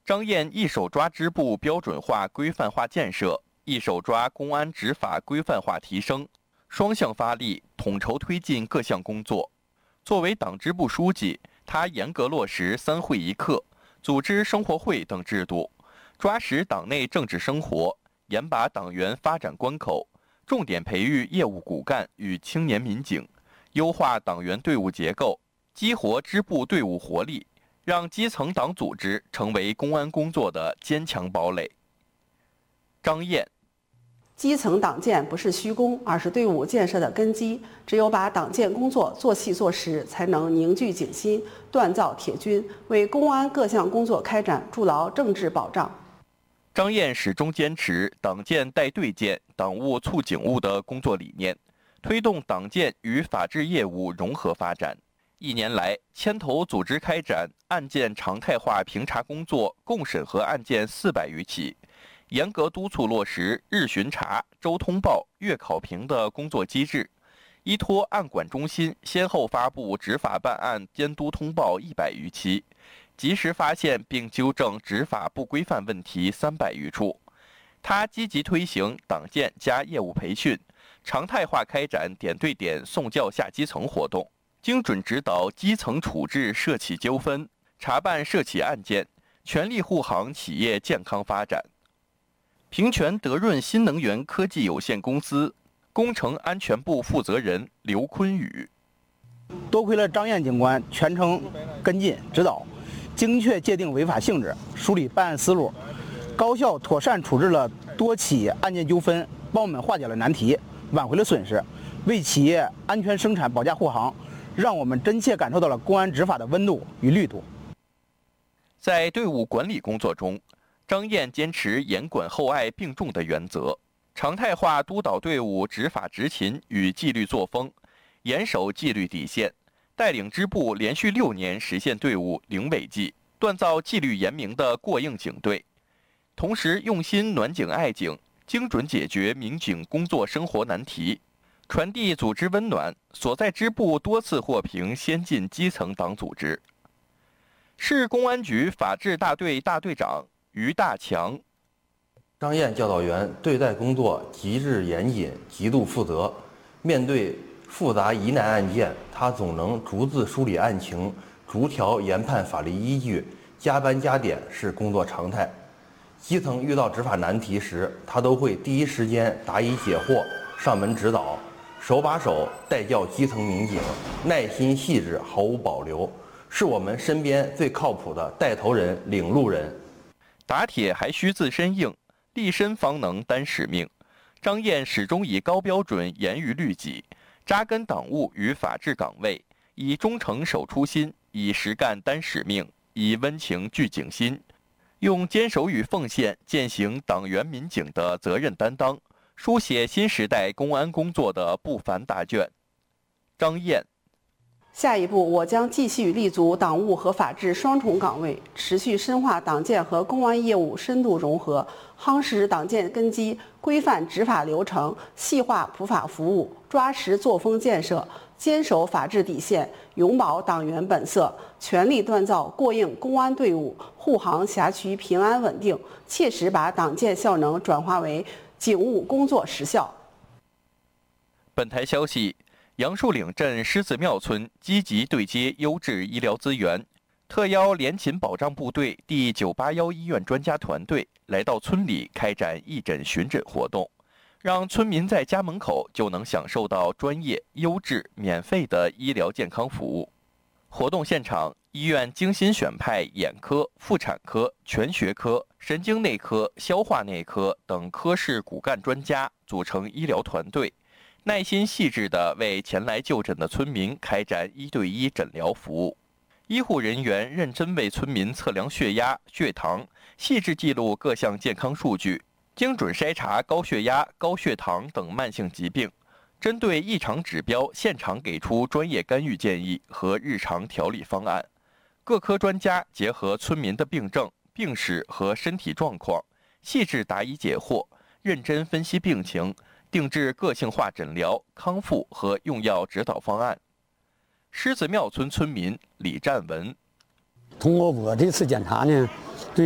张燕一手抓支部标准化、规范化建设，一手抓公安执法规范化提升，双向发力，统筹推进各项工作。作为党支部书记，他严格落实3会1课、组织生活会等制度，抓实党内政治生活，严把党员发展关口，重点培育业务骨干与青年民警，优化党员队伍结构，激活支部队伍活力，让基层党组织成为公安工作的坚强堡垒。张燕， 基层党建不是虚功，而是队伍建设的根基。只有把党建工作做细做实，才能凝聚警心，锻造铁军，为公安各项工作开展筑牢政治保障。 张燕始终坚持党建带队建、党务促警务的工作理念，推动党建与法治业务融合发展。1年来，牵头组织开展案件常态化评查工作，共审核案件400余起，严格督促落实日巡查、周通报、月考评的工作机制，依托案管中心先后发布执法办案监督通报100余期，及时发现并纠正执法不规范问题300余处。他积极推行党建加业务培训，常态化开展点对点送教下基层活动，精准指导基层处置涉企纠纷，查办涉企案件，全力护航企业健康发展。平泉德润新能源科技有限公司工程安全部负责人刘坤宇， 多亏了张燕警官全程跟进指导，精确界定违法性质，梳理办案思路，高效妥善处置了多起案件纠纷，帮我们化解了难题，挽回了损失，为企业安全生产保驾护航，让我们真切感受到了公安执法的温度与力度。 在队伍管理工作中，张燕坚持严管厚爱并重的原则，常态化督导队伍执法执勤与纪律作风，严守纪律底线，带领支部连续6年实现队伍零违纪，锻造纪律严明的过硬警队。同时用心暖警爱警，精准解决民警工作生活难题，传递组织温暖，所在支部多次获评先进基层党组织。市公安局法制大队大队长于大强， 张燕教导员对待工作极致严谨，极度负责。面对复杂疑难案件，他总能逐字梳理案情，逐条研判法律依据，加班加点是工作常态。基层遇到执法难题时，他都会第一时间答疑解惑，上门指导，手把手带教基层民警，耐心细致，毫无保留，是我们身边最靠谱的带头人、领路人。 打铁还需自身硬，立身方能担使命。张燕始终以高标准严于律己，扎根党务与法治岗位，以忠诚守初心，以实干担使命，以温情聚警心，用坚守与奉献践行党员民警的责任担当，书写新时代公安工作的不凡答卷。张燕， 下一步，我将继续立足党务和法治双重岗位，持续深化党建和公安业务深度融合，夯实党建根基，规范执法流程，细化普法服务，抓实作风建设，坚守法治底线，永葆党员本色，全力锻造过硬公安队伍，护航辖区平安稳定，切实把党建效能转化为警务工作实效。 本台消息，杨树岭镇狮子庙村积极对接优质医疗资源，特邀联勤保障部队第981医院专家团队来到村里开展义诊巡诊活动，让村民在家门口就能享受到专业、优质、免费的医疗健康服务。活动现场，医院精心选派眼科、妇产科、全学科、神经内科、消化内科等科室骨干专家组成医疗团队，耐心细致地为前来就诊的村民开展1对1诊疗服务。医护人员认真为村民测量血压、血糖，细致记录各项健康数据，精准筛查高血压、高血糖等慢性疾病，针对异常指标现场给出专业干预建议和日常调理方案。各科专家结合村民的病症、病史和身体状况，细致答疑解惑，认真分析病情，定制个性化诊疗、康复和用药指导方案。狮子庙村村民李占文， 通过我这次检查呢，